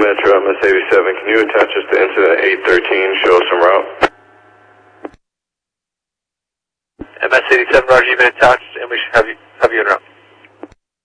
Metro MS-87, can you attach us to incident 813, show us some route? MS-87, Roger, you've been attached, and we should have you